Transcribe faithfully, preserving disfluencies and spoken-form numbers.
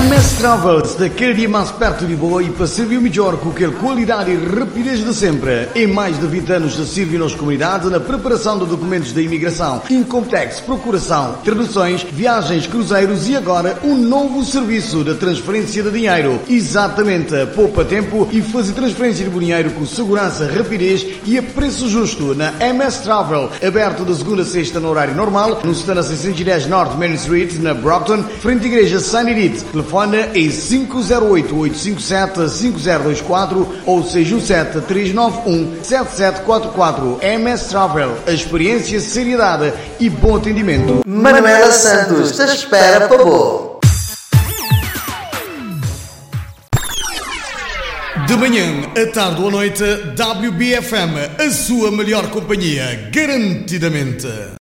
M S Travels, daquele dia mais perto de boa e para servir melhor com aquela qualidade e rapidez de sempre. Em mais de vinte anos de servir nas comunidades na preparação de documentos de imigração, Incomtex, procuração, traduções, viagens, cruzeiros e agora um novo serviço de transferência de dinheiro. Exatamente, poupa tempo e fazer transferência de dinheiro com segurança, rapidez e a preço justo na M S Travel, aberto de segunda a sexta no horário normal, no Stana seiscentos e dez North Main Street, na Brockton, frente à igreja Saint Edith. Telefone é cinco zero oito, oito cinco sete, cinco zero dois quatro ou seis um sete, três nove um, sete sete quatro quatro. M S Travel, a experiência, seriedade e bom atendimento. Manuela Santos te espera para bom. De manhã, à tarde ou à noite, W B F M, a sua melhor companhia, garantidamente.